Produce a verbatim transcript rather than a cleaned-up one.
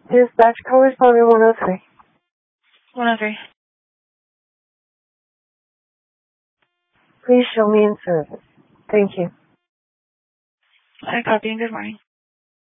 Dispatch, call responding one oh three. one oh three. Please show me in service. Thank you. I copy and good morning.